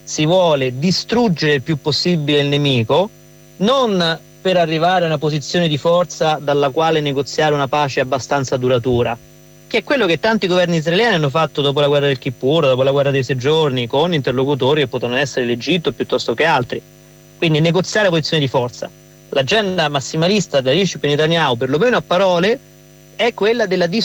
si vuole distruggere il più possibile il nemico, non per arrivare a una posizione di forza dalla quale negoziare una pace abbastanza duratura, che è quello che tanti governi israeliani hanno fatto dopo la guerra del Kippur, dopo la guerra dei 6 giorni, con interlocutori che potevano essere l'Egitto piuttosto che altri. Quindi negoziare posizioni di forza. L'agenda massimalista da Rishon Netanyahu, perlomeno a parole, è quella della